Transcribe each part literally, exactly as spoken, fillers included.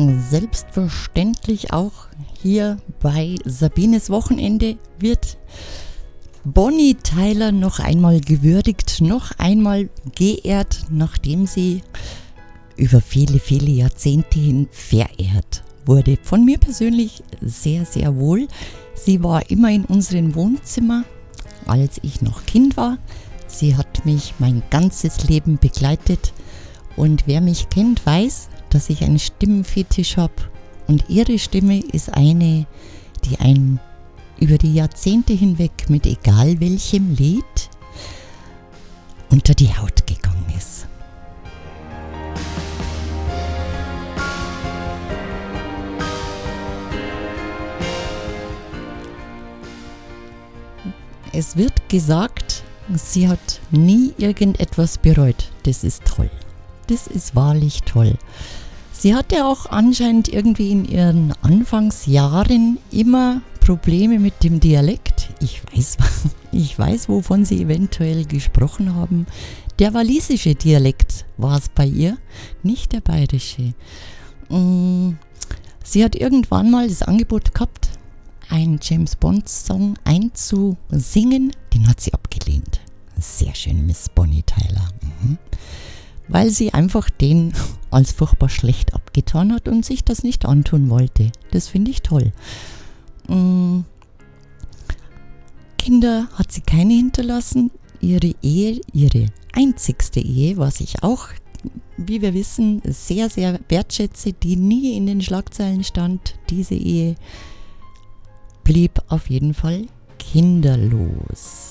Selbstverständlich auch hier bei Sabines Wochenende wird Bonnie Tyler noch einmal gewürdigt, noch einmal geehrt, nachdem sie über viele, viele Jahrzehnte hin verehrt wurde. Von mir persönlich sehr, sehr wohl. Sie war immer in unserem Wohnzimmer, als ich noch Kind war. Sie hat mich mein ganzes Leben begleitet und wer mich kennt, weiß, dass ich einen Stimmenfetisch habe und ihre Stimme ist eine, die einen über die Jahrzehnte hinweg mit egal welchem Lied unter die Haut gegangen ist. Es wird gesagt, sie hat nie irgendetwas bereut. Das ist toll. Das ist wahrlich toll. Sie hatte auch anscheinend irgendwie in ihren Anfangsjahren immer Probleme mit dem Dialekt. Ich weiß, ich weiß, wovon sie eventuell gesprochen haben. Der walisische Dialekt war es bei ihr, nicht der bayerische. Sie hat irgendwann mal das Angebot gehabt, einen James Bond Song einzusingen. Den hat sie abgelehnt. Sehr schön, Miss Bonnie Tyler. Mhm. Weil sie einfach den als furchtbar schlecht abgetan hat und sich das nicht antun wollte. Das finde ich toll. Mhm. Kinder hat sie keine hinterlassen. Ihre Ehe, ihre einzigste Ehe, was ich auch, wie wir wissen, sehr, sehr wertschätze, die nie in den Schlagzeilen stand. Diese Ehe blieb auf jeden Fall kinderlos.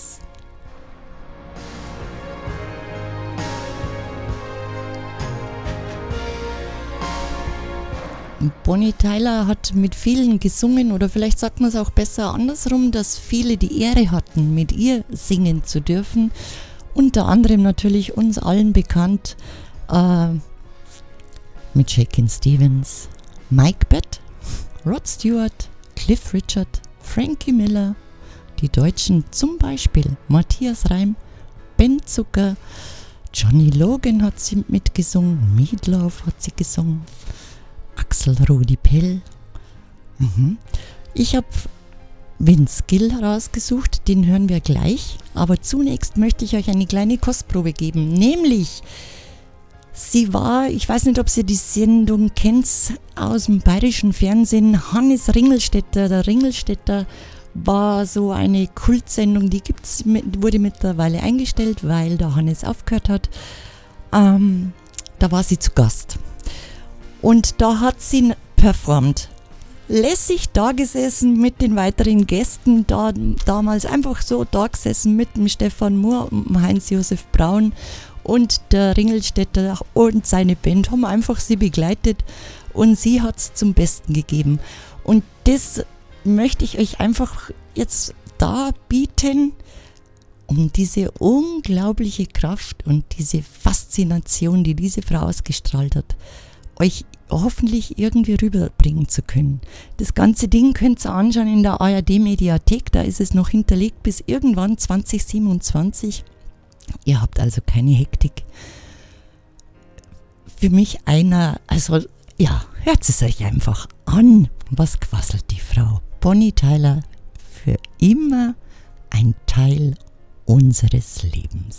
Bonnie Tyler hat mit vielen gesungen oder vielleicht sagt man es auch besser andersrum, dass viele die Ehre hatten, mit ihr singen zu dürfen. Unter anderem natürlich uns allen bekannt äh, mit Shakin' Stevens, Mike Batt, Rod Stewart, Cliff Richard, Frankie Miller, die Deutschen zum Beispiel Matthias Reim, Ben Zucker, Johnny Logan hat sie mitgesungen, Meatloaf hat sie gesungen, Axel Rudi Pell. Mhm. Ich habe Vince Gill herausgesucht, den hören wir gleich. Aber zunächst möchte ich euch eine kleine Kostprobe geben. Nämlich, sie war, ich weiß nicht, ob ihr die Sendung kennt, aus dem bayerischen Fernsehen, Hannes Ringelstetter. Der Ringelstetter war so eine Kultsendung, die gibt's, wurde mittlerweile eingestellt, weil der Hannes aufgehört hat. Ähm, da war sie zu Gast. Und da hat sie performt. Lässig da gesessen mit den weiteren Gästen, da, damals einfach so da gesessen mit dem Stefan Mohr und dem Heinz-Josef Braun und der Ringelstetter und seine Band haben einfach sie begleitet und sie hat es zum Besten gegeben. Und das möchte ich euch einfach jetzt darbieten, um diese unglaubliche Kraft und diese Faszination, die diese Frau ausgestrahlt hat, euch hoffentlich irgendwie rüberbringen zu können. Das ganze Ding könnt ihr anschauen in der A R D-Mediathek, da ist es noch hinterlegt bis irgendwann zwanzig siebenundzwanzig. Ihr habt also keine Hektik. Für mich einer, also ja, hört es euch einfach an. Was quasselt die Frau? Bonnie Tyler, für immer ein Teil unseres Lebens.